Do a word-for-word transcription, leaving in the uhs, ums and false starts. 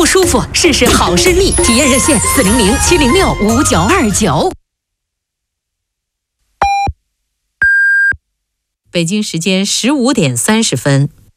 舒服，试试好视力。体验热线：四零零七零六五九二九。 北京时间十五点三十分。